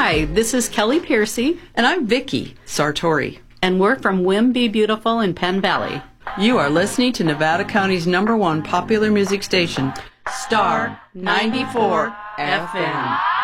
Hi, this is Kelly Piercy. And I'm Vicky Sartori. And we're from Wim Be Beautiful in Penn Valley. You are listening to Nevada County's #1 popular music station, Star 94 FM.